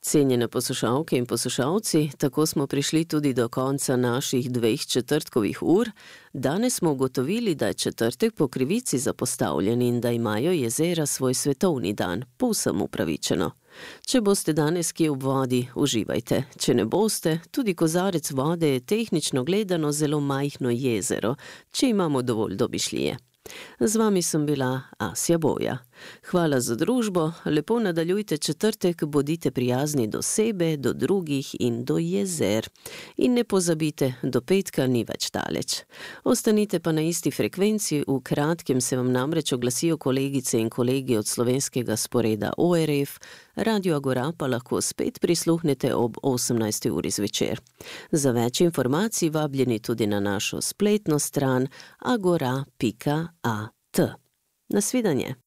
Cenjene poslušalke in poslušalci, tako smo prišli tudi do konca naših 2 četrtkovih ur. Danes smo ugotovili, da je četrtek po krivici zapostavljen in da imajo jezera svoj svetovni dan, povsem upravičeno. Če boste danes kje ob vodi, uživajte. Če ne boste, tudi kozarec vode je tehnično gledano zelo majhno jezero, če imamo dovolj domišljije. Z vami sem bila Asja Boja. Hvala za družbo, lepo nadaljujte četrtek, bodite prijazni do sebe, do drugih in do jezer. In ne pozabite, do petka ni več daleč. Ostanite pa na isti frekvenci, v kratkem se vam namreč oglasijo kolegice in kolegi od slovenskega sporeda ORF, Radio Agora pa lahko spet prisluhnete ob 18. uri zvečer. Za več informacij vabljeni tudi na našo spletno stran agora.at. Nasvidenje.